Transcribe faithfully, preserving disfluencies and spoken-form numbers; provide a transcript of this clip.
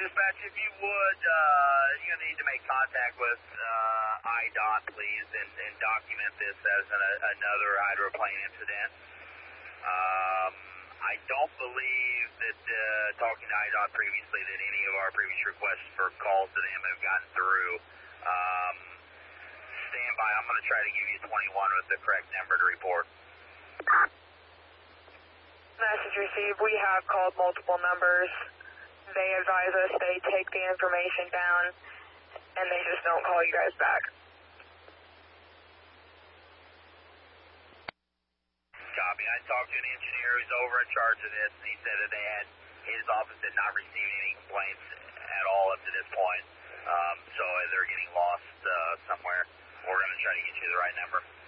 dispatch, if you would, uh, you're going to need to make contact with uh, I D O T, please, and, and document this as an, a, another hydroplane incident. Um, I don't believe that, uh, talking to I D O T previously, that any of our previous requests for calls to them have gotten through. Um, stand by. I'm going to try to give you twenty-one with the correct number to report. Message received. We have called multiple numbers. They advise us they take the information down, and they just don't call you guys back. Copy. I talked to an engineer who's over in charge of this, and he said that they had, his office had not received any complaints at all up to this point. Um, so they're getting lost uh, somewhere. We're going to try to get you the right number.